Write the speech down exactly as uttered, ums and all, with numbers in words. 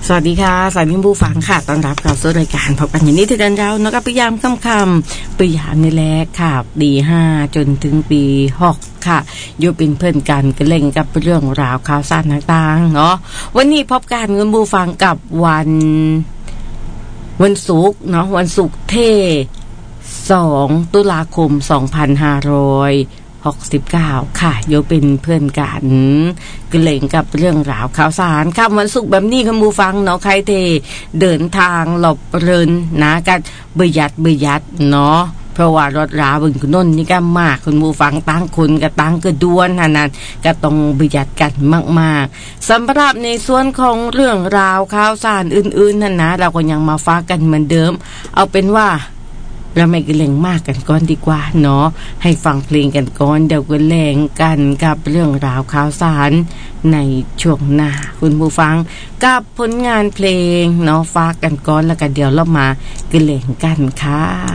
สวัสดีค่ะสวัสดีผู้ฟังค่ะต้อนรับเข้าสู่รายการพบกันอย่างนี้ทุกท่านเรานะคะพยายามค่ำๆพยายามนี่แหละค่ะปีห้าจนถึงปีหกค่ะอยู่เป็นเพื่อนกันก็เล่นกับเรื่องราวข่าวสารต่างๆเนาะวันนี้พบกันคุณผู้ฟังกับวันวันศุกร์เนาะวันศุกร์ที่สองตุลาคมสองพันห้าร้อยหกสิบเก้าค่ะโยเป็นเพื่อนกันกเล่นกับเรื่องราวข่าวสารค่ะวันศุกร์แบบนี้คุณผู้ฟังเนาะใครเทเดินทางหลบเรินนะกันประหยัดประหยัดเนาะเพราะว่ารถราบึงนนนี่ก็มากคุณผู้ฟังตั้งคนก็ตั้งก็ด้วนนั่นก็ต้องประหยัดกันมากๆสำหรับในส่วนของเรื่องราวข่าวสารอื่นๆนั่นนะเราก็ยังมาฟ้ากันเหมือนเดิมเอาเป็นว่าเราไม่กระเลงมากกันก่อนดีกว่าเนาะให้ฟังเพลงกันก่อนเดี๋ยวกระเลงกันกับเรื่องราวข่าวสารในช่วงหน้าคุณผู้ฟังกับผลงานเพลงเนาะฝากกันก่อนแล้วกันเดี๋ยวเรามากระเลงกันค่ะ